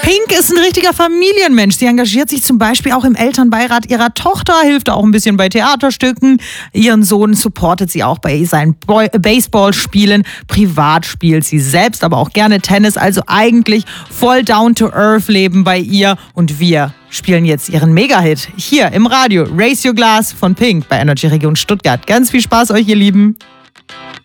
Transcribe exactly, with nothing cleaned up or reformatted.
Pink ist ein richtiger Familienmensch. Sie engagiert sich zum Beispiel auch im Elternbeirat ihrer Tochter, hilft auch ein bisschen bei Theaterstücken. Ihren Sohn supportet sie auch bei seinen Boy- Baseballspielen. Privat spielt sie selbst aber auch gerne Tennis. Also eigentlich voll down to earth leben bei ihr. Und wir spielen jetzt ihren Mega-Hit hier im Radio. Raise Your Glass von Pink bei Energy Region Stuttgart. Ganz viel Spaß euch, ihr Lieben.